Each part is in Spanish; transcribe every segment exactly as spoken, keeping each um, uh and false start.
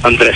Andrés.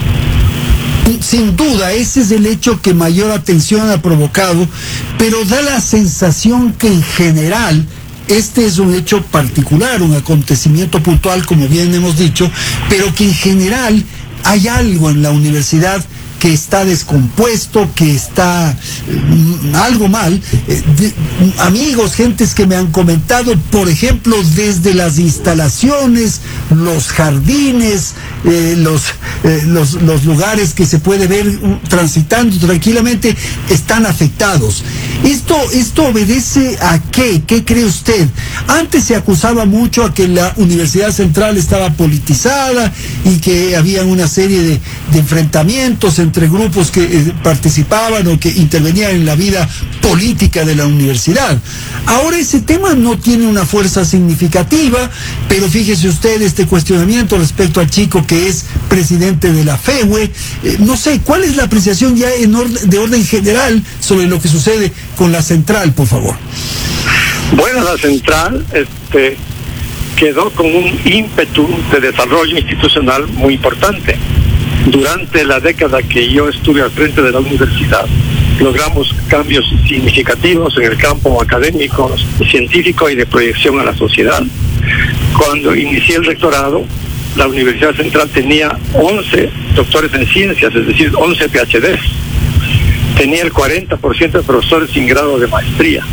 Sin duda, ese es el hecho que mayor atención ha provocado, pero da la sensación que en general este es un hecho particular, un acontecimiento puntual, como bien hemos dicho, pero que en general hay algo en la universidad que está descompuesto, que está eh, algo mal. Eh, de, amigos, gentes que me han comentado, por ejemplo, desde las instalaciones, los jardines, eh, los, eh, los, los lugares que se puede ver uh, transitando tranquilamente, están afectados. ¿Esto, esto obedece a qué? ¿Qué cree usted? Antes se acusaba mucho a que la Universidad Central estaba politizada y que había una serie de, de enfrentamientos entre grupos que eh, participaban o que intervenían en la vida política de la universidad. Ahora ese tema no tiene una fuerza significativa, pero fíjese usted este cuestionamiento respecto al chico que es presidente de la FEWE. Eh, no sé, ¿cuál es la apreciación ya en orden, de orden general sobre lo que sucede con la Central, por favor? Bueno, la Central este, quedó con un ímpetu de desarrollo institucional muy importante. Durante la década que yo estuve al frente de la universidad, logramos cambios significativos en el campo académico, científico y de proyección a la sociedad. Cuando inicié el rectorado, la Universidad Central tenía once doctores en ciencias, es decir, once P H Ds. Tenía el cuarenta por ciento de profesores sin grado de maestría.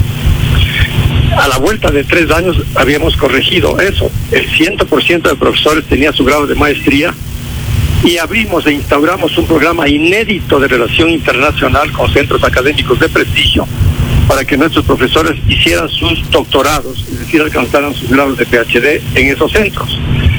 A la vuelta de tres años habíamos corregido eso. El cien por ciento de profesores tenía su grado de maestría y abrimos e instauramos un programa inédito de relación internacional con centros académicos de prestigio para que nuestros profesores hicieran sus doctorados, es decir, alcanzaran sus grados de P H D en esos centros.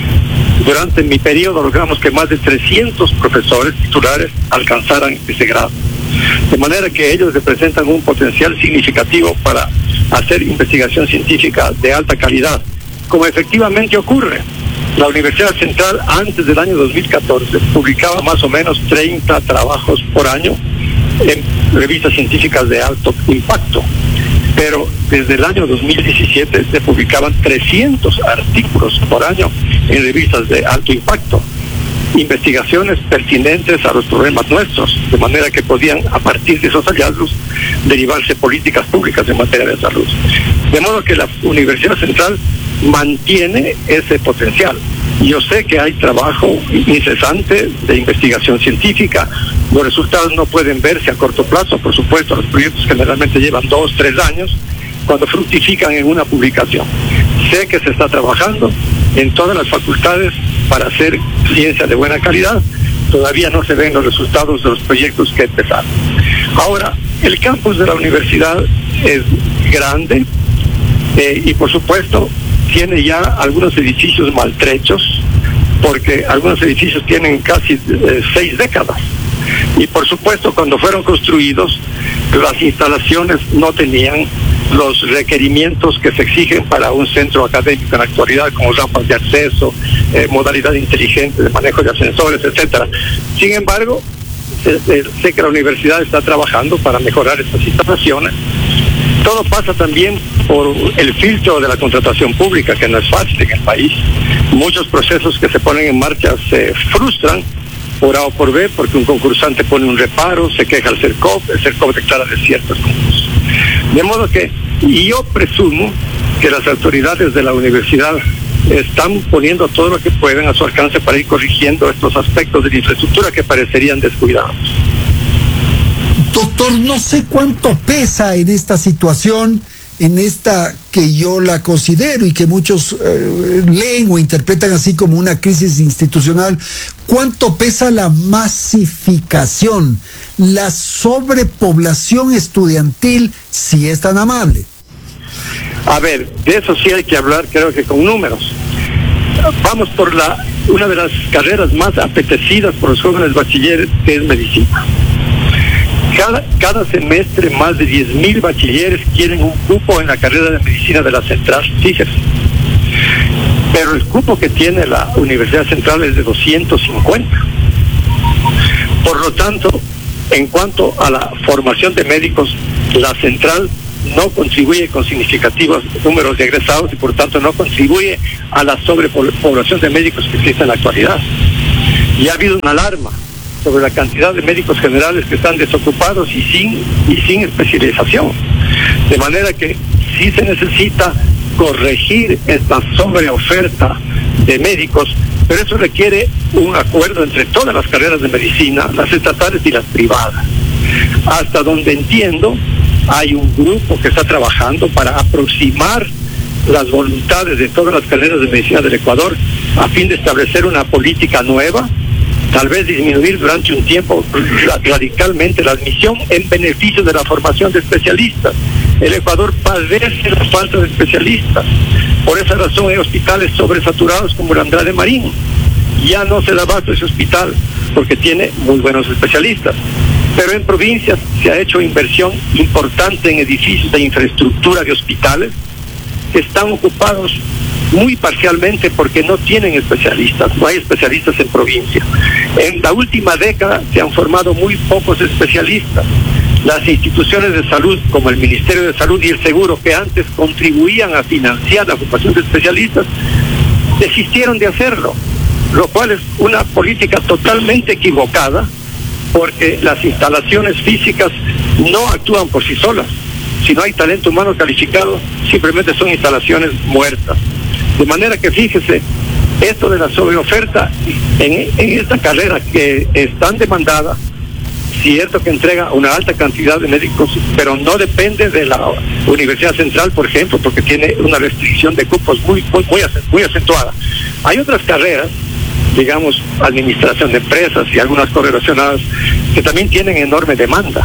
Durante mi periodo logramos que más de trescientos profesores titulares alcanzaran ese grado. De manera que ellos representan un potencial significativo para hacer investigación científica de alta calidad, como efectivamente ocurre. La Universidad Central antes del año dos mil catorce publicaba más o menos treinta trabajos por año en revistas científicas de alto impacto, pero desde el año dos mil diecisiete se publicaban trescientos artículos por año en revistas de alto impacto, investigaciones pertinentes a los problemas nuestros, de manera que podían, a partir de esos hallazgos, derivarse políticas públicas en materia de salud. De modo que la Universidad Central mantiene ese potencial. Yo sé que hay trabajo incesante de investigación científica. Los resultados no pueden verse a corto plazo, por supuesto, los proyectos generalmente llevan dos, tres años, cuando fructifican en una publicación. Sé que se está trabajando en todas las facultades para hacer ciencia de buena calidad. Todavía no se ven los resultados de los proyectos que empezaron. Ahora, el campus de la universidad es grande eh, y, por supuesto, tiene ya algunos edificios maltrechos, porque algunos edificios tienen casi eh, seis décadas. Y por supuesto, cuando fueron construidos, las instalaciones no tenían los requerimientos que se exigen para un centro académico en la actualidad, como rampas de acceso, eh, modalidad inteligente de manejo de ascensores, etcétera. Sin embargo, eh, eh, sé que la universidad está trabajando para mejorar estas instalaciones. Todo pasa también por el filtro de la contratación pública, que no es fácil en el país. Muchos procesos que se ponen en marcha se frustran por A o por B, porque un concursante pone un reparo, se queja al CERCOP, el CERCOP declara desiertos concursos. De modo que, y yo presumo que las autoridades de la universidad están poniendo todo lo que pueden a su alcance para ir corrigiendo estos aspectos de la infraestructura que parecerían descuidados. Doctor, no sé cuánto pesa en esta situación, en esta que yo la considero y que muchos eh, leen o interpretan así como una crisis institucional, cuánto pesa la masificación, la sobrepoblación estudiantil, si es tan amable. A ver, de eso sí hay que hablar, creo que con números. Vamos por la una de las carreras más apetecidas por los jóvenes bachilleres, que es medicina. Cada, cada semestre más de diez mil bachilleres quieren un cupo en la carrera de medicina de la Central, fíjense. Pero el cupo que tiene la Universidad Central es de doscientos cincuenta. Por lo tanto, en cuanto a la formación de médicos, la Central no contribuye con significativos números de egresados y por tanto no contribuye a la sobrepoblación de médicos que existe en la actualidad. y ha habido una alarma sobre la cantidad de médicos generales que están desocupados y sin, y sin especialización. De manera que sí se necesita corregir esta sobreoferta de médicos, pero eso requiere un acuerdo entre todas las carreras de medicina, las estatales y las privadas. Hasta donde entiendo, hay un grupo que está trabajando para aproximar las voluntades de todas las carreras de medicina del Ecuador a fin de establecer una política nueva, tal vez disminuir durante un tiempo radicalmente la admisión en beneficio de la formación de especialistas. El Ecuador padece la falta de especialistas. Por esa razón hay hospitales sobresaturados como el Andrade Marín. Ya no se da abasto ese hospital porque tiene muy buenos especialistas. Pero en provincias se ha hecho inversión importante en edificios de infraestructura de hospitales que están ocupados muy parcialmente porque no tienen especialistas, no hay especialistas en provincia. En la última década se han formado muy pocos especialistas. Las instituciones de salud, como el Ministerio de Salud y el Seguro, que antes contribuían a financiar la formación de especialistas, desistieron de hacerlo, lo cual es una política totalmente equivocada, porque las instalaciones físicas no actúan por sí solas. Si no hay talento humano calificado, simplemente son instalaciones muertas. De manera que fíjese, esto de la sobreoferta en, en esta carrera que es tan demandada, cierto que entrega una alta cantidad de médicos, pero no depende de la Universidad Central, por ejemplo, porque tiene una restricción de cupos muy, muy, muy, muy acentuada. Hay otras carreras, digamos, administración de empresas y algunas correlacionadas, que también tienen enorme demanda.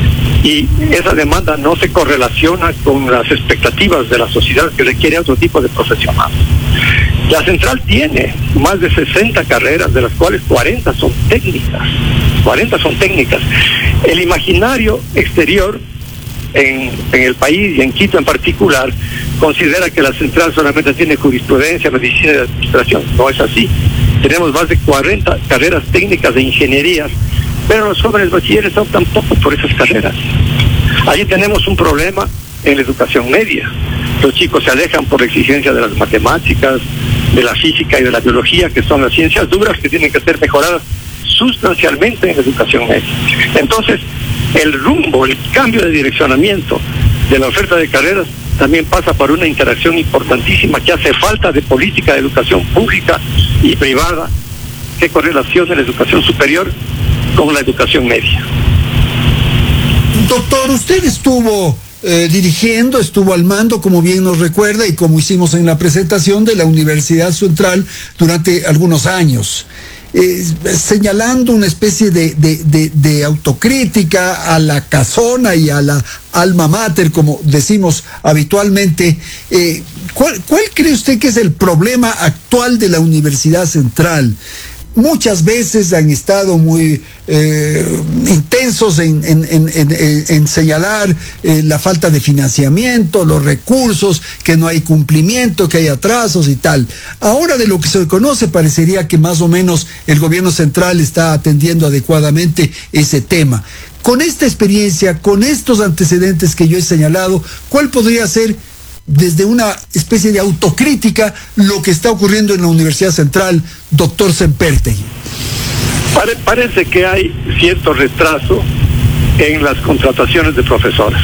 Y esa demanda no se correlaciona con las expectativas de la sociedad, que requiere otro tipo de profesionales. La central tiene más de sesenta carreras, de las cuales cuarenta son técnicas. cuarenta son técnicas. El imaginario exterior en, en el país y en Quito en particular considera que la central solamente tiene jurisprudencia, medicina y administración. No es así. Tenemos más de cuarenta carreras técnicas de ingenierías, pero los jóvenes bachilleres optan poco por esas carreras. Allí tenemos un problema en la educación media. Los chicos se alejan por la exigencia de las matemáticas, de la física y de la biología, que son las ciencias duras que tienen que ser mejoradas sustancialmente en la educación media. Entonces, el rumbo, el cambio de direccionamiento de la oferta de carreras también pasa por una interacción importantísima que hace falta de política de educación pública y privada que correlacione la educación superior con la educación media. Doctor, usted estuvo eh, dirigiendo, estuvo al mando, como bien nos recuerda, y como hicimos en la presentación, de la Universidad Central durante algunos años. Eh, señalando una especie de, de, de, de autocrítica a la casona y a la alma mater, como decimos habitualmente, eh, ¿cuál, ¿cuál cree usted que es el problema actual de la Universidad Central? Muchas veces han estado muy eh, intensos en, en, en, en, en señalar eh, la falta de financiamiento, los recursos, que no hay cumplimiento, que hay atrasos y tal. Ahora, de lo que se conoce, parecería que más o menos el gobierno central está atendiendo adecuadamente ese tema. Con esta experiencia, con estos antecedentes que yo he señalado, ¿cuál podría ser, desde una especie de autocrítica, lo que está ocurriendo en la Universidad Central, doctor Sempertegui? Pare, parece que hay cierto retraso en las contrataciones de profesores.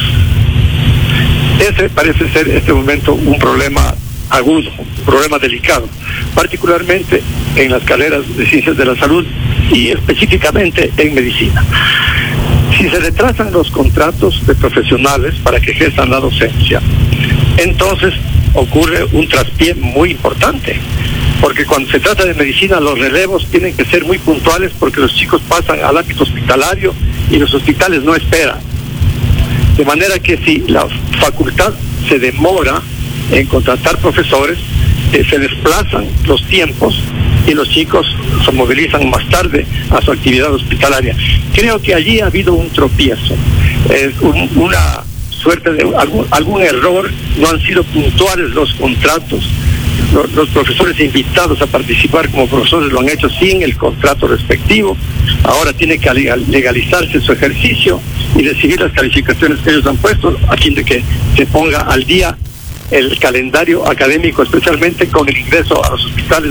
Ese parece ser en este momento un problema agudo, un problema delicado, particularmente en las carreras de ciencias de la salud y específicamente en medicina. Si se retrasan los contratos de profesionales para que ejerzan la docencia, entonces ocurre un traspié muy importante, porque cuando se trata de medicina los relevos tienen que ser muy puntuales, porque los chicos pasan al ámbito hospitalario y los hospitales no esperan. De manera que si la facultad se demora en contratar profesores, eh, se desplazan los tiempos y los chicos se movilizan más tarde a su actividad hospitalaria. Creo que allí ha habido un tropiezo, es un, una suerte de algún, algún error, no han sido puntuales los contratos. Los, los profesores invitados a participar como profesores lo han hecho sin el contrato respectivo. Ahora tiene que legalizarse su ejercicio y recibir las calificaciones que ellos han puesto, a fin de que se ponga al día el calendario académico, especialmente con el ingreso a los hospitales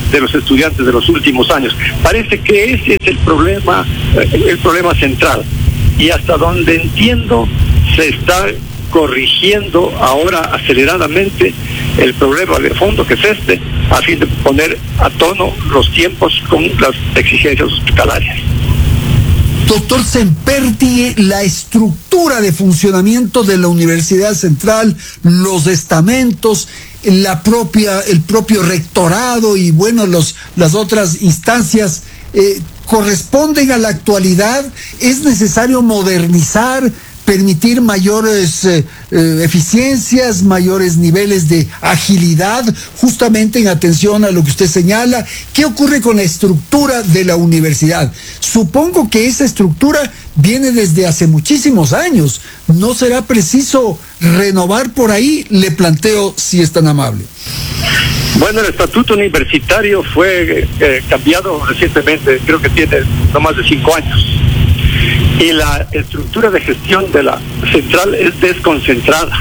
de los estudiantes de los últimos años. Parece que ese es el problema, el problema central. Y hasta donde entiendo, se está corrigiendo ahora aceleradamente el problema de fondo que es este, a fin de poner a tono los tiempos con las exigencias hospitalarias. Doctor Semperti, la estructura de funcionamiento de la Universidad Central, los estamentos, la propia, el propio rectorado y bueno, los, las otras instancias eh, corresponden a la actualidad. ¿Es necesario modernizar, permitir mayores eh, eh, eficiencias, mayores niveles de agilidad, justamente en atención a lo que usted señala? ¿Qué ocurre con la estructura de la universidad? Supongo que esa estructura viene desde hace muchísimos años. ¿No será preciso renovar por ahí? Le planteo, si es tan amable. Bueno, el estatuto universitario fue eh, cambiado recientemente, creo que tiene no más de cinco años. Y la estructura de gestión de la central es desconcentrada.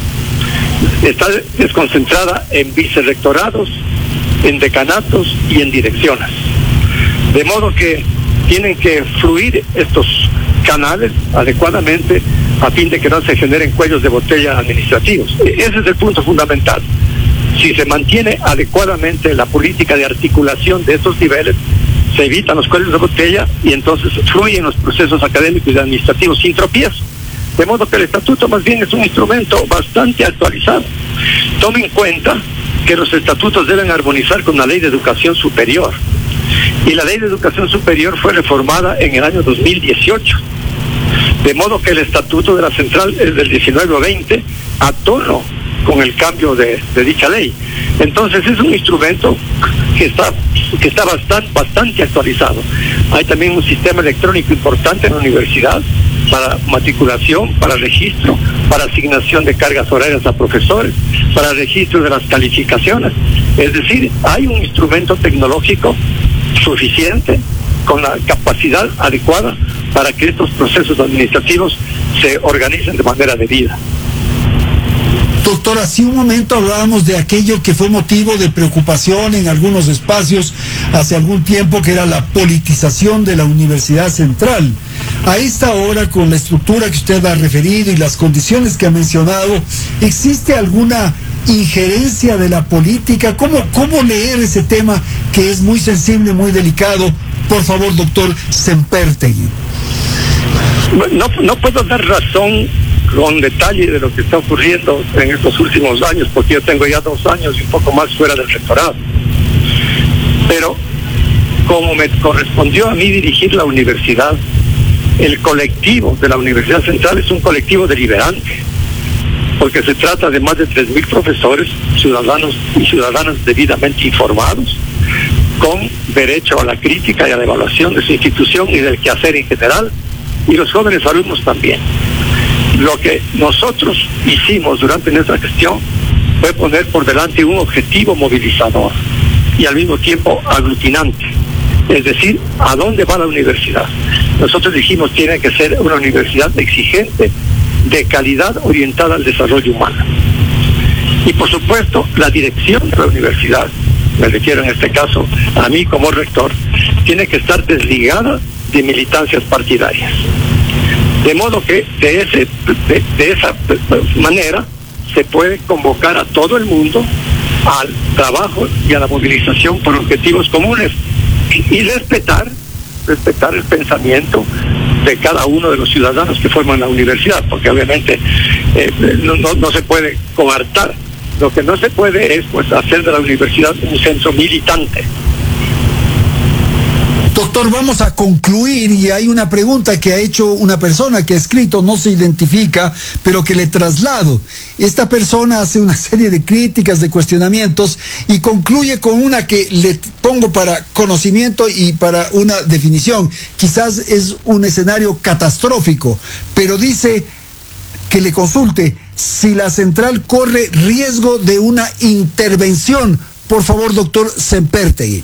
Está desconcentrada en vicerrectorados, en decanatos y en direcciones. De modo que tienen que fluir estos canales adecuadamente a fin de que no se generen cuellos de botella administrativos. Ese es el punto fundamental. Si se mantiene adecuadamente la política de articulación de estos niveles, se evitan los cuellos de botella y entonces fluyen los procesos académicos y administrativos sin tropiezo. De modo que el estatuto más bien es un instrumento bastante actualizado. Tome en cuenta que los estatutos deben armonizar con la Ley de Educación Superior. Y la Ley de Educación Superior fue reformada en el año dos mil dieciocho. De modo que el estatuto de la central es del diecinueve o veinte, a tono con el cambio de, de dicha ley. Entonces es un instrumento que está que está bastante, bastante actualizado. Hay también un sistema electrónico importante en la universidad para matriculación, para registro, para asignación de cargas horarias a profesores, para registro de las calificaciones. Es decir, hay un instrumento tecnológico suficiente con la capacidad adecuada para que estos procesos administrativos se organicen de manera debida. Doctor, hace un momento hablábamos de aquello que fue motivo de preocupación en algunos espacios hace algún tiempo, que era la politización de la Universidad Central. A esta hora, con la estructura que usted ha referido y las condiciones que ha mencionado, ¿existe alguna injerencia de la política? ¿Cómo, cómo leer ese tema que es muy sensible, muy delicado? Por favor, doctor Sempertegui. No, no puedo dar razón con detalle de lo que está ocurriendo en estos últimos años, porque yo tengo ya dos años y un poco más fuera del rectorado. Pero como me correspondió a mí dirigir la universidad, el colectivo de la Universidad Central es un colectivo deliberante, porque se trata de más de tres mil profesores, ciudadanos y ciudadanas debidamente informados, con derecho a la crítica y a la evaluación de su institución y del quehacer en general, y los jóvenes alumnos también. Lo que nosotros hicimos durante nuestra gestión fue poner por delante un objetivo movilizador y al mismo tiempo aglutinante. Es decir, ¿a dónde va la universidad? Nosotros dijimos, tiene que ser una universidad exigente, de calidad, orientada al desarrollo humano. Y por supuesto, la dirección de la universidad, me refiero en este caso a mí como rector, tiene que estar desligada de militancias partidarias. De modo que de, ese, de, de esa manera se puede convocar a todo el mundo al trabajo y a la movilización por objetivos comunes y respetar, respetar el pensamiento de cada uno de los ciudadanos que forman la universidad, porque obviamente eh, no, no, no se puede coartar. Lo que no se puede es pues hacer de la universidad un centro militante. Doctor, vamos a concluir y hay una pregunta que ha hecho una persona que ha escrito, no se identifica, pero que le traslado. Esta persona hace una serie de críticas, de cuestionamientos y concluye con una que le pongo para conocimiento y para una definición. Quizás es un escenario catastrófico, pero dice que le consulte si la central corre riesgo de una intervención. Por favor, doctor Sempertegui.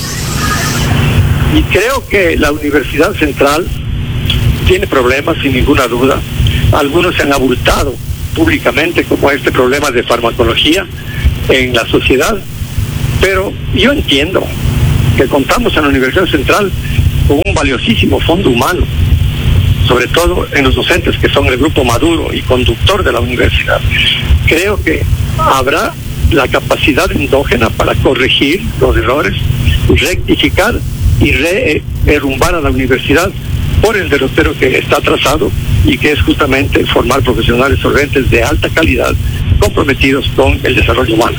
Y creo que la Universidad Central tiene problemas, sin ninguna duda. Algunos se han abultado públicamente, como este problema de farmacología en la sociedad. Pero yo entiendo que contamos en la Universidad Central con un valiosísimo fondo humano, sobre todo en los docentes que son el grupo maduro y conductor de la universidad. Creo que habrá la capacidad endógena para corregir los errores, rectificar y derrumbar a la universidad por el derrotero que está trazado, y que es justamente formar profesionales solventes de alta calidad, comprometidos con el desarrollo humano.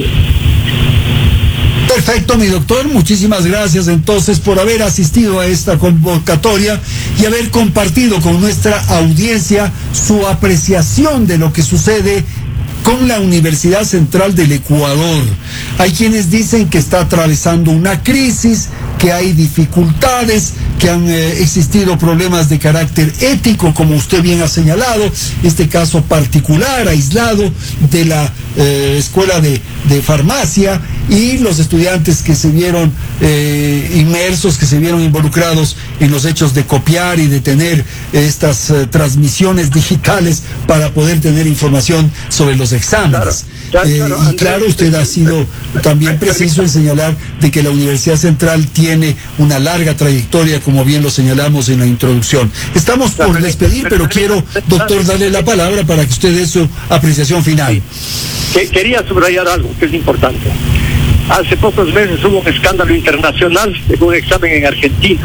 Perfecto, mi doctor, muchísimas gracias entonces por haber asistido a esta convocatoria y haber compartido con nuestra audiencia su apreciación de lo que sucede con la Universidad Central del Ecuador. Hay quienes dicen que está atravesando una crisis, que hay dificultades, que han eh, existido problemas de carácter ético, como usted bien ha señalado, este caso particular, aislado, de la eh, Escuela de, de Farmacia, y los estudiantes que se vieron eh, inmersos, que se vieron involucrados en los hechos de copiar y de tener estas eh, transmisiones digitales para poder tener información sobre los exámenes. Claro, eh, claro, y claro, usted ha sido también preciso en señalar de que la Universidad Central tiene una larga trayectoria, como bien lo señalamos en la introducción. Estamos por despedir, pero quiero, doctor, darle la palabra para que usted dé su apreciación final. Sí. Quería subrayar algo que es importante. Hace pocos meses hubo un escándalo internacional de un examen en Argentina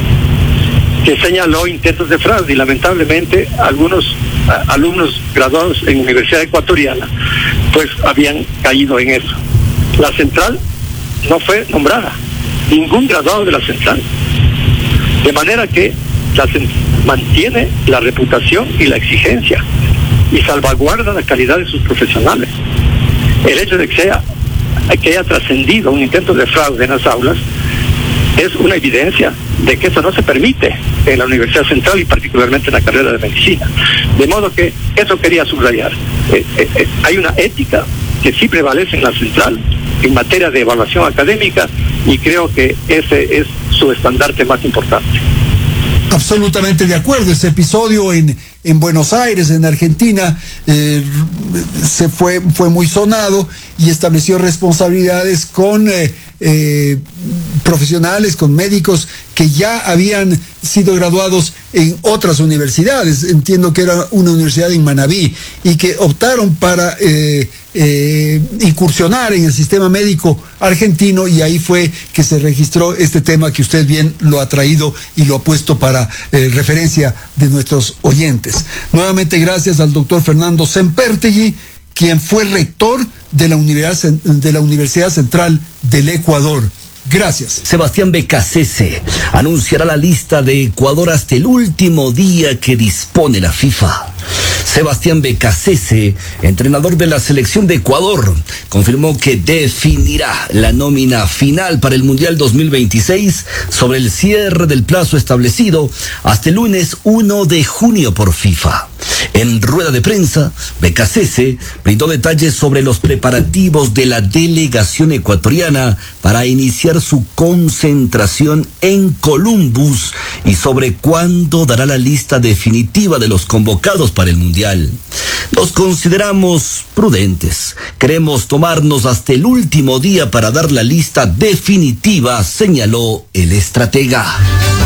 que señaló intentos de fraude, y lamentablemente algunos a, alumnos graduados en Universidad Ecuatoriana pues habían caído en eso. La central no fue nombrada, ningún graduado de la central, de manera que la mantiene la reputación y la exigencia y salvaguarda la calidad de sus profesionales. El hecho de que sea que haya trascendido un intento de fraude en las aulas es una evidencia de que eso no se permite en la Universidad Central, y particularmente en la carrera de medicina. De modo que eso quería subrayar. Eh, eh, eh, hay una ética que sí prevalece en la central en materia de evaluación académica, y creo que ese es su estandarte más importante. Absolutamente de acuerdo. Ese episodio en, en Buenos Aires, en Argentina, eh, se fue, fue muy sonado y estableció responsabilidades con eh, eh, profesionales, con médicos que ya habían sido graduados en otras universidades. Entiendo que era una universidad en Manabí, y que optaron para eh, eh, incursionar en el sistema médico argentino, y ahí fue que se registró este tema que usted bien lo ha traído y lo ha puesto para eh, referencia de nuestros oyentes. Nuevamente gracias al doctor Fernando Sempertegui, quien fue rector de la Universidad, de la Universidad Central del Ecuador. Gracias. Sebastián Becasese anunciará la lista de Ecuador hasta el último día que dispone la FIFA. Sebastián Becasese, entrenador de la selección de Ecuador, confirmó que definirá la nómina final para el Mundial dos mil veintiséis sobre el cierre del plazo establecido hasta el lunes primero de junio por FIFA. En rueda de prensa, Becasese brindó detalles sobre los preparativos de la delegación ecuatoriana para iniciar su concentración en Columbus y sobre cuándo dará la lista definitiva de los convocados para el Mundial. Nos consideramos prudentes. Queremos tomarnos hasta el último día para dar la lista definitiva, señaló el estratega.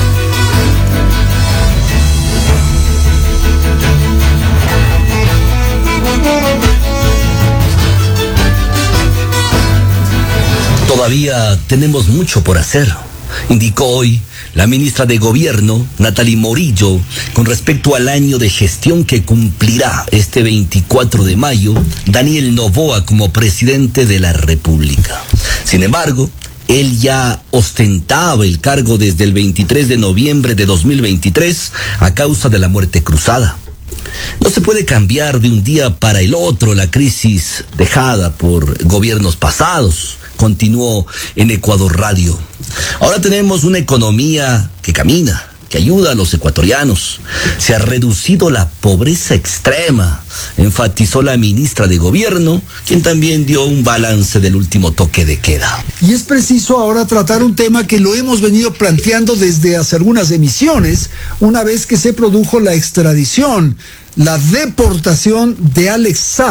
Todavía tenemos mucho por hacer, indicó hoy la ministra de Gobierno, Natalie Morillo, con respecto al año de gestión que cumplirá este veinticuatro de mayo Daniel Noboa como presidente de la República. Sin embargo, él ya ostentaba el cargo desde el veintitrés de noviembre de dos mil veintitrés a causa de la muerte cruzada. No se puede cambiar de un día para el otro la crisis dejada por gobiernos pasados, continuó en Ecuador Radio. Ahora tenemos una economía que camina, que ayuda a los ecuatorianos. Se ha reducido la pobreza extrema, enfatizó la ministra de Gobierno, quien también dio un balance del último toque de queda. Y es preciso ahora tratar un tema que lo hemos venido planteando desde hace algunas emisiones, una vez que se produjo la extradición, la deportación de Alex Saab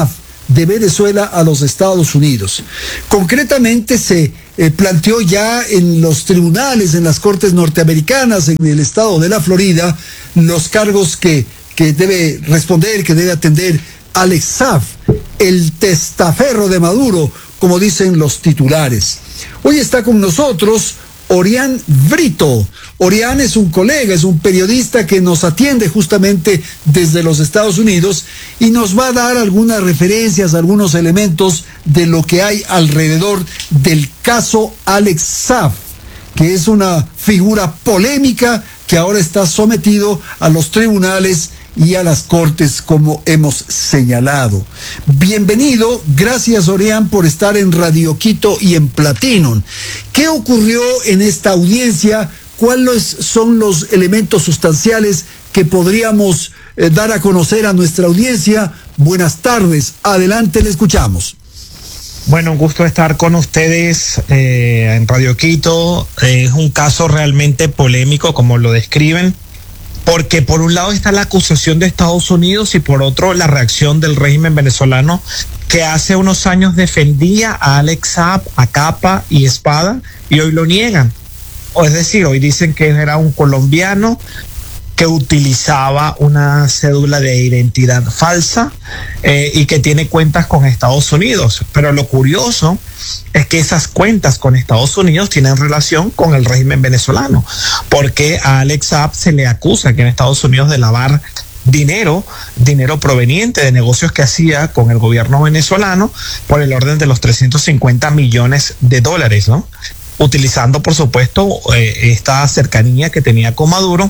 de Venezuela a los Estados Unidos. Concretamente se eh, planteó ya en los tribunales, en las cortes norteamericanas, en el estado de la Florida, los cargos que, que debe responder, que debe atender Alex Saab, el testaferro de Maduro, como dicen los titulares. Hoy está con nosotros Orián Brito. Orián es un colega, es un periodista que nos atiende justamente desde los Estados Unidos y nos va a dar algunas referencias, algunos elementos de lo que hay alrededor del caso Alex Saab, que es una figura polémica que ahora está sometido a los tribunales y a las cortes, como hemos señalado. Bienvenido, gracias Orián por estar en Radio Quito y en Platinum. ¿Qué ocurrió en esta audiencia? ¿Cuáles son los elementos sustanciales que podríamos eh, dar a conocer a nuestra audiencia? Buenas tardes, adelante, le escuchamos. Bueno, un gusto estar con ustedes eh, en Radio Quito. Eh, es un caso realmente polémico, como lo describen, porque por un lado está la acusación de Estados Unidos y por otro la reacción del régimen venezolano, que hace unos años defendía a Alex Saab a capa y espada y hoy lo niegan. O es decir, hoy dicen que era un colombiano que utilizaba una cédula de identidad falsa eh, y que tiene cuentas con Estados Unidos. Pero lo curioso es que esas cuentas con Estados Unidos tienen relación con el régimen venezolano, porque a Alex Saab se le acusa que en Estados Unidos de lavar dinero, dinero proveniente de negocios que hacía con el gobierno venezolano por el orden de los trescientos cincuenta millones de dólares, ¿no? Utilizando, por supuesto, eh, esta cercanía que tenía con Maduro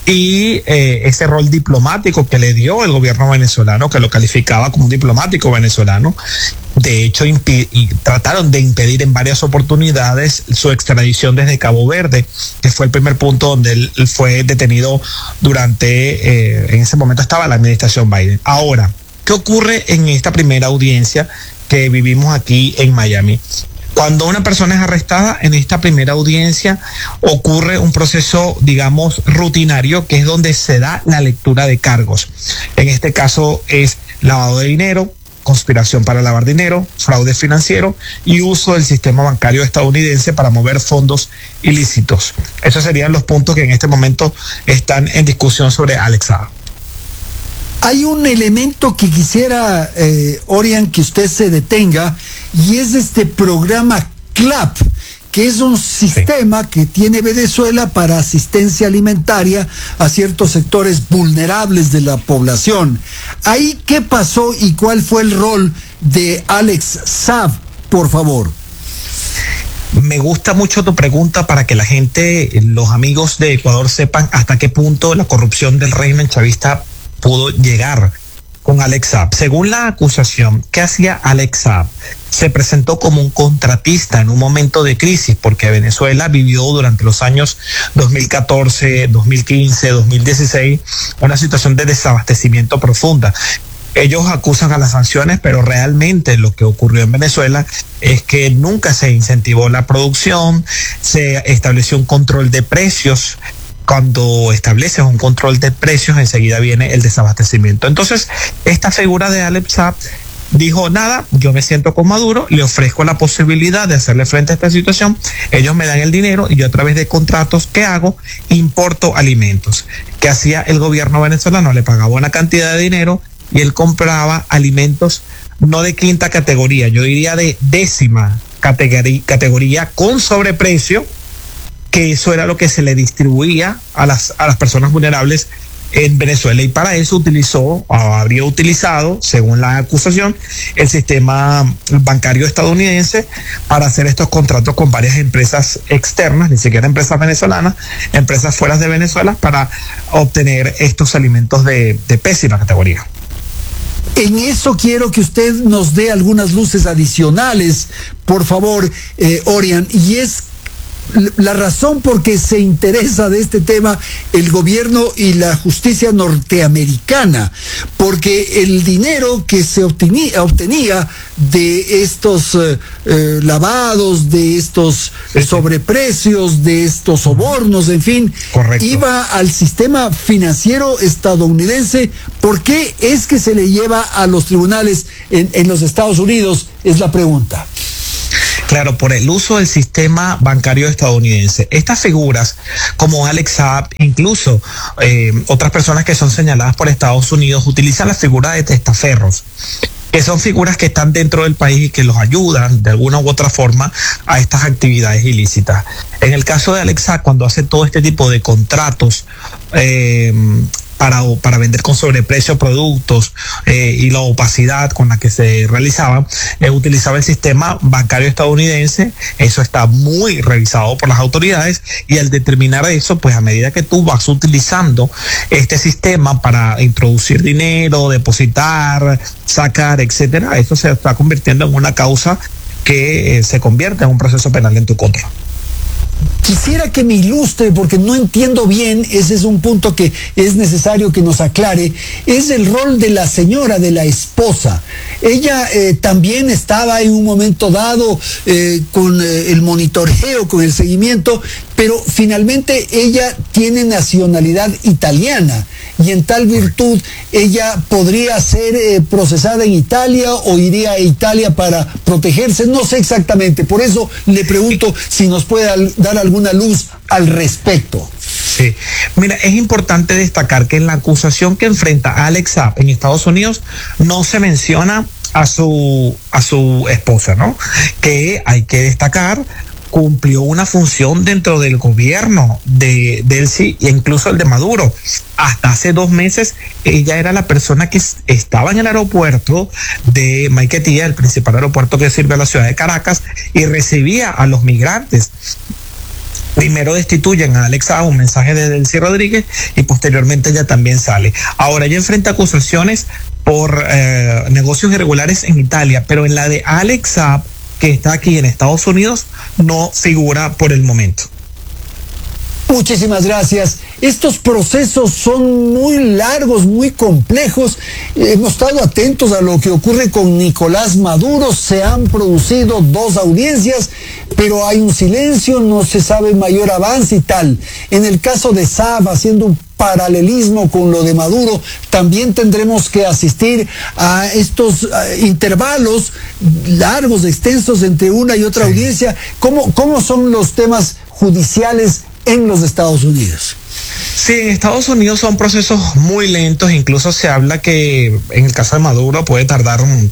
y eh, ese rol diplomático que le dio el gobierno venezolano, que lo calificaba como un diplomático venezolano. De hecho, impi- y trataron de impedir en varias oportunidades su extradición desde Cabo Verde, que fue el primer punto donde él fue detenido durante, eh, en ese momento estaba la administración Biden. Ahora, ¿qué ocurre en esta primera audiencia que vivimos aquí en Miami? Cuando una persona es arrestada, en esta primera audiencia ocurre un proceso, digamos, rutinario, que es donde se da la lectura de cargos. En este caso es lavado de dinero, conspiración para lavar dinero, fraude financiero y uso del sistema bancario estadounidense para mover fondos ilícitos. Esos serían los puntos que en este momento están en discusión sobre Alex Saab. Hay un elemento que quisiera, eh, Orián, que usted se detenga, y es este programa CLAP, que es un sistema sí. que tiene Venezuela para asistencia alimentaria a ciertos sectores vulnerables de la población. ¿Ahí qué pasó y cuál fue el rol de Alex Saab, por favor? Me gusta mucho tu pregunta para que la gente, los amigos de Ecuador, sepan hasta qué punto la corrupción del régimen chavista pudo llegar con Alex Saab. Según la acusación, ¿qué hacía Alex Saab? Se presentó como un contratista en un momento de crisis, porque Venezuela vivió durante los años dos mil catorce, dos mil quince, dos mil dieciséis una situación de desabastecimiento profunda. Ellos acusan a las sanciones, pero realmente lo que ocurrió en Venezuela es que nunca se incentivó la producción, se estableció un control de precios. Cuando estableces un control de precios, enseguida viene el desabastecimiento. Entonces, esta figura de Alex Saab dijo, nada, yo me siento con Maduro, le ofrezco la posibilidad de hacerle frente a esta situación, ellos me dan el dinero y yo a través de contratos que hago, importo alimentos. ¿Qué hacía el gobierno venezolano? Le pagaba una cantidad de dinero y él compraba alimentos no de quinta categoría, yo diría de décima categoría, categoría con sobreprecio, que eso era lo que se le distribuía a las, a las personas vulnerables en Venezuela, y para eso utilizó, o habría utilizado, según la acusación, el sistema bancario estadounidense para hacer estos contratos con varias empresas externas, ni siquiera empresas venezolanas, empresas fuera de Venezuela, para obtener estos alimentos de, de pésima categoría. En eso quiero que usted nos dé algunas luces adicionales, por favor, eh, Orián, y es la razón por que se interesa de este tema el gobierno y la justicia norteamericana, porque el dinero que se obtenía, obtenía de estos eh, eh, lavados, de estos eh, sobreprecios, de estos sobornos, en fin, correcto, iba al sistema financiero estadounidense. ¿Por qué es que se le lleva a los tribunales en, en los Estados Unidos? Es la pregunta. Claro, por el uso del sistema bancario estadounidense. Estas figuras, como Alex Saab, incluso eh, otras personas que son señaladas por Estados Unidos, utilizan la figura de testaferros, que son figuras que están dentro del país y que los ayudan de alguna u otra forma a estas actividades ilícitas. En el caso de Alex Saab, cuando hace todo este tipo de contratos, eh, Para, para vender con sobreprecio productos eh, y la opacidad con la que se realizaban, eh, utilizaba el sistema bancario estadounidense. Eso está muy revisado por las autoridades, y al determinar eso, pues a medida que tú vas utilizando este sistema para introducir dinero, depositar, sacar, etcétera, eso se está convirtiendo en una causa que eh, se convierte en un proceso penal en tu contra. Quisiera que me ilustre, porque no entiendo bien, ese es un punto que es necesario que nos aclare, es el rol de la señora, de la esposa. Ella eh, también estaba en un momento dado eh, con eh, el monitoreo, con el seguimiento, pero finalmente ella tiene nacionalidad italiana, y en tal virtud ella podría ser eh, procesada en Italia o iría a Italia para protegerse, no sé exactamente. Por eso le pregunto si nos puede al, dar alguna luz al respecto. Sí, mira, es importante destacar que en la acusación que enfrenta Alex Saab en Estados Unidos no se menciona a su a su esposa, ¿no? Que hay que destacar, cumplió una función dentro del gobierno de Delcy e incluso el de Maduro. Hasta hace dos meses ella era la persona que estaba en el aeropuerto de Maiquetía, el principal aeropuerto que sirve a la ciudad de Caracas, y recibía a los migrantes. Primero destituyen a Alex Saab, un mensaje de Delcy Rodríguez, y posteriormente ella también sale. Ahora ella enfrenta acusaciones por eh, negocios irregulares en Italia, pero en la de Alex Saab, que está aquí en Estados Unidos, no figura por el momento. Muchísimas gracias. Estos procesos son muy largos, muy complejos. Hemos estado atentos a lo que ocurre con Nicolás Maduro. Se han producido dos audiencias, pero hay un silencio, no se sabe mayor avance y tal. En el caso de Saab, haciendo un paralelismo con lo de Maduro, también tendremos que asistir a estos uh, intervalos largos, extensos entre una y otra sí. audiencia. ¿Cómo, cómo son los temas judiciales en los Estados Unidos? Sí, en Estados Unidos son procesos muy lentos. Incluso se habla que en el caso de Maduro puede tardar un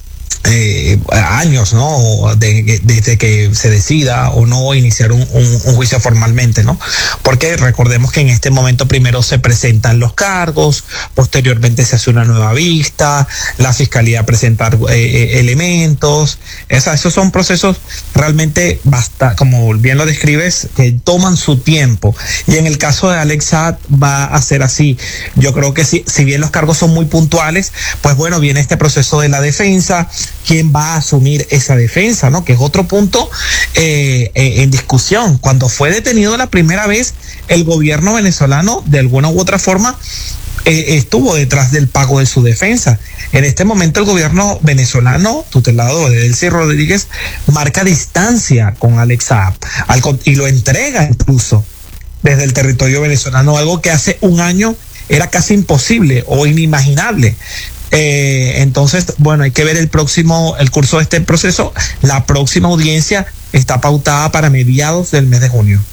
Eh, años, ¿no? De, de, desde que se decida o no iniciar un, un, un juicio formalmente, ¿no? Porque recordemos que en este momento primero se presentan los cargos, posteriormente se hace una nueva vista, la fiscalía presenta eh, elementos. O sea, esos son procesos realmente basta, como bien lo describes, que toman su tiempo. Y en el caso de Alex Saab va a ser así. Yo creo que si, si bien los cargos son muy puntuales, pues bueno, viene este proceso de la defensa. ¿Quién va a asumir esa defensa, no? Que es otro punto eh, eh, en discusión. Cuando fue detenido la primera vez, el gobierno venezolano, de alguna u otra forma, eh, estuvo detrás del pago de su defensa. En este momento el gobierno venezolano, tutelado de Delcy Rodríguez, marca distancia con Alex Saab y lo entrega incluso desde el territorio venezolano, algo que hace un año era casi imposible o inimaginable. Eh, entonces, bueno, hay que ver el próximo, el curso de este proceso. La próxima audiencia está pautada para mediados del mes de junio.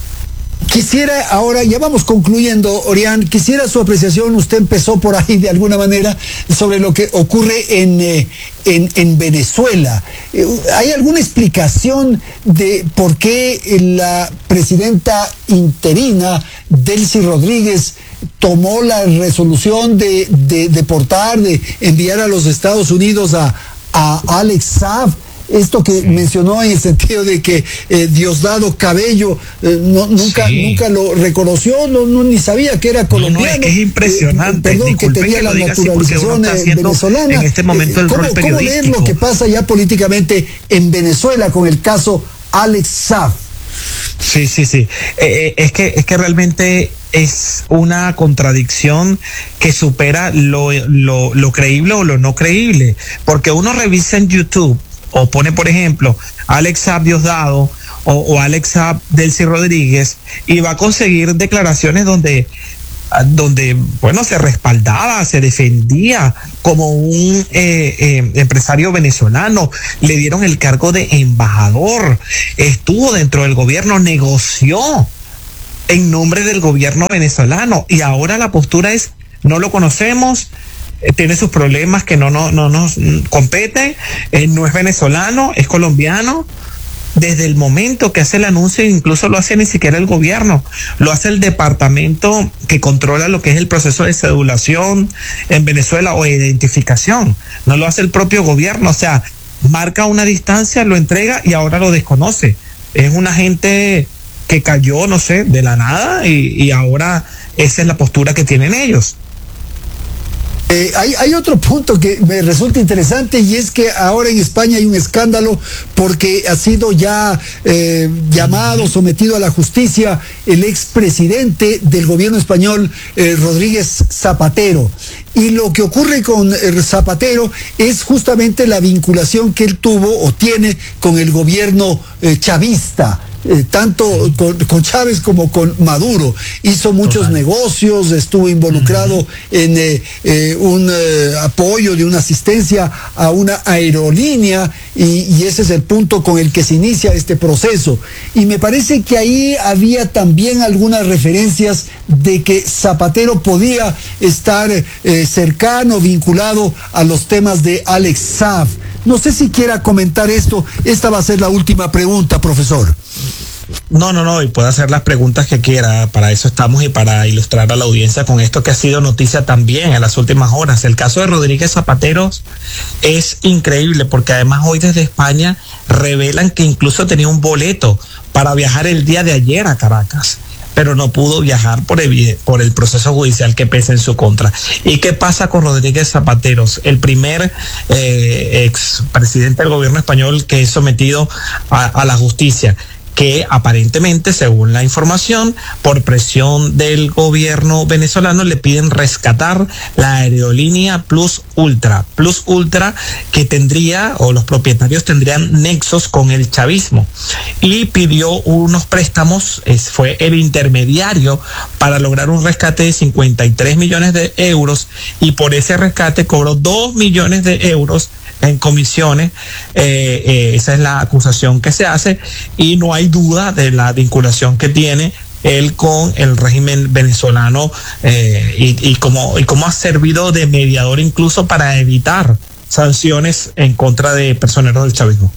Quisiera ahora, ya vamos concluyendo, Orián, quisiera su apreciación, usted empezó por ahí de alguna manera, sobre lo que ocurre en, eh, en, en Venezuela. Eh, ¿Hay alguna explicación de por qué la presidenta interina, Delcy Rodríguez, tomó la resolución de, de deportar, de enviar a los Estados Unidos a, a Alex Saab? Esto que sí. mencionó en el sentido de que eh, Diosdado Cabello eh, no, nunca sí. nunca lo reconoció, no, no ni sabía que era colombiano. No, no, es que es impresionante. Eh, perdón, que tenía que la naturalización eh, venezolana. En este momento el ¿Cómo, rol ¿Cómo leer lo que pasa ya políticamente en Venezuela con el caso Alex Saab? Sí, sí, sí. Eh, es que es que realmente es una contradicción que supera lo, lo, lo creíble o lo no creíble. Porque uno revisa en YouTube o pone, por ejemplo, Alex Saab Diosdado o, o Alex Saab Delcy Rodríguez y va a conseguir declaraciones donde donde, bueno, se respaldaba, se defendía como un eh, eh, empresario venezolano, le dieron el cargo de embajador, estuvo dentro del gobierno, negoció en nombre del gobierno venezolano y ahora la postura es, no lo conocemos, eh, tiene sus problemas que no, no, no nos competen, eh, no es venezolano, es colombiano. Desde el momento que hace el anuncio, incluso lo hace ni siquiera el gobierno, lo hace el departamento que controla lo que es el proceso de cedulación en Venezuela o identificación, no lo hace el propio gobierno, o sea, marca una distancia, lo entrega y ahora lo desconoce. Es una gente que cayó, no sé, de la nada y, y ahora esa es la postura que tienen ellos. Eh, hay, hay otro punto que me resulta interesante y es que ahora en España hay un escándalo porque ha sido ya eh, llamado, sometido a la justicia el expresidente del gobierno español, eh, Rodríguez Zapatero. Y lo que ocurre con eh, Zapatero es justamente la vinculación que él tuvo o tiene con el gobierno eh, chavista. Eh, tanto con, con Chávez como con Maduro. Hizo muchos Total. negocios, estuvo involucrado uh-huh. en eh, eh, un eh, apoyo de una asistencia a una aerolínea y, y ese es el punto con el que se inicia este proceso. Y me parece que ahí había también algunas referencias de que Zapatero podía estar eh, cercano, vinculado a los temas de Alex Saab. No sé si quiera comentar esto. Esta va a ser la última pregunta, profesor. No, no, no, y puede hacer las preguntas que quiera, para eso estamos y para ilustrar a la audiencia con esto que ha sido noticia también en las últimas horas. El caso de Rodríguez Zapatero es increíble porque además hoy desde España revelan que incluso tenía un boleto para viajar el día de ayer a Caracas, pero no pudo viajar por el, por el proceso judicial que pesa en su contra. ¿Y qué pasa con Rodríguez Zapatero? El primer eh, ex presidente del gobierno español que es sometido a, a la justicia, que aparentemente, según la información, por presión del gobierno venezolano, le piden rescatar la aerolínea Plus Ultra. Plus Ultra que tendría, o los propietarios tendrían nexos con el chavismo. Y pidió unos préstamos, es, fue el intermediario para lograr un rescate de cincuenta y tres millones de euros y por ese rescate cobró dos millones de euros en comisiones. eh, eh, esa es la acusación que se hace y no hay duda de la vinculación que tiene él con el régimen venezolano eh, y, y cómo y cómo ha servido de mediador incluso para evitar sanciones en contra de personeros del chavismo.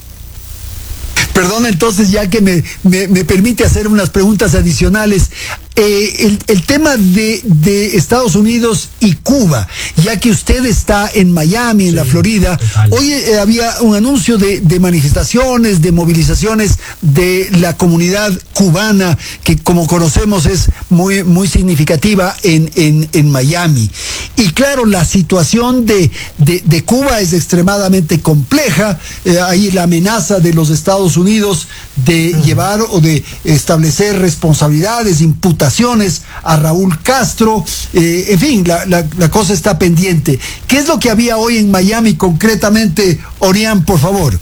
Perdón, entonces, ya que me, me, me permite hacer unas preguntas adicionales. Eh, el, el tema de, de Estados Unidos y Cuba, ya que usted está en Miami, en sí, la Florida, total. Hoy eh, había un anuncio de, de manifestaciones, de movilizaciones de la comunidad cubana, que como conocemos es muy, muy significativa en, en, en Miami. Y claro, la situación de, de, de Cuba es extremadamente compleja. Eh, hay la amenaza de los Estados Unidos de uh-huh. llevar o de establecer responsabilidades, imputaciones a Raúl Castro, eh, en fin, la, la, la cosa está pendiente. ¿Qué es lo que había hoy en Miami concretamente, Orián, por favor?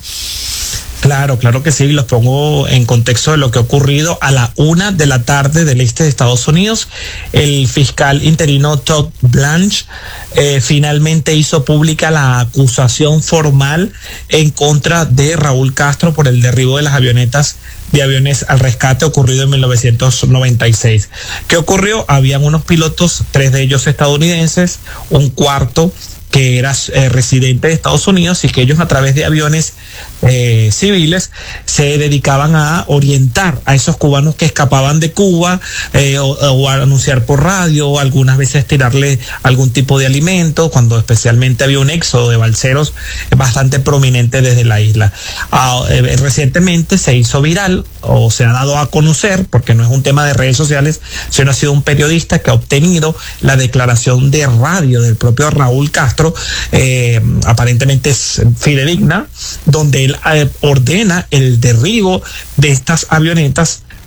Claro, claro que sí, los pongo en contexto de lo que ha ocurrido a la una de la tarde del este de Estados Unidos. El fiscal interino Todd Blanche eh, finalmente hizo pública la acusación formal en contra de Raúl Castro por el derribo de las avionetas de aviones al rescate ocurrido en mil novecientos noventa y seis. ¿Qué ocurrió? Habían unos pilotos, tres de ellos estadounidenses, un cuarto que era eh, residente de Estados Unidos y que ellos a través de aviones eh, civiles se dedicaban a orientar a esos cubanos que escapaban de Cuba eh, o, o a anunciar por radio o algunas veces tirarle algún tipo de alimento cuando especialmente había un éxodo de balseros bastante prominente desde la isla. Ah, eh, recientemente se hizo viral o se ha dado a conocer, porque no es un tema de redes sociales, sino ha sido un periodista que ha obtenido la declaración de radio del propio Raúl Castro, Eh, aparentemente es fidedigna, donde él eh, ordena el derribo de estas avionetas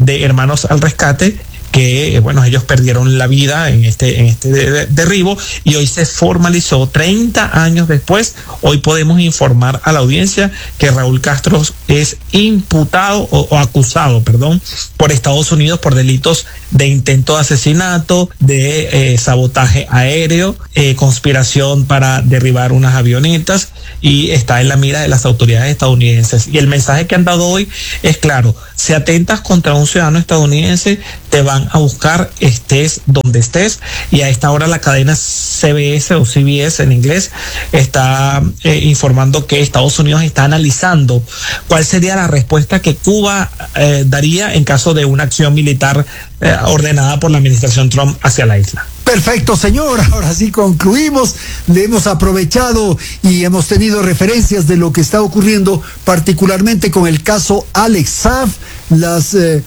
de Hermanos al Rescate, que bueno, ellos perdieron la vida en este en este de, de, derribo, y hoy se formalizó treinta años después. Hoy podemos informar a la audiencia que Raúl Castro es imputado o, o acusado, perdón, por Estados Unidos por delitos de intento de asesinato, de eh, sabotaje aéreo, eh, conspiración para derribar unas avionetas, y está en la mira de las autoridades estadounidenses. Y el mensaje que han dado hoy es claro: si atentas contra un ciudadano estadounidense, te van a buscar estés donde estés. Y a esta hora la cadena C B S o C B S en inglés está eh, informando que Estados Unidos está analizando cuál sería la respuesta que Cuba eh, daría en caso de una acción militar eh, ordenada por la administración Trump hacia la isla. Perfecto, señor. Ahora sí concluimos. Le hemos aprovechado y hemos tenido referencias de lo que está ocurriendo, particularmente con el caso Alex Saab, las eh,